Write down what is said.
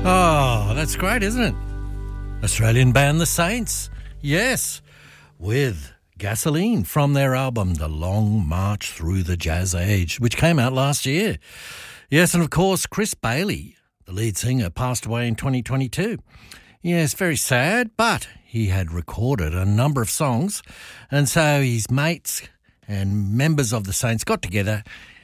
Oh, that's great, isn't it? Australian band The Saints, yes, with Gasoline from their album The Long March Through the Jazz Age, which came out last year. Yes, and of course, Chris Bailey, the lead singer, passed away in 2022. Yes, very sad, but he had recorded a number of songs, and so his mates and members of The Saints got together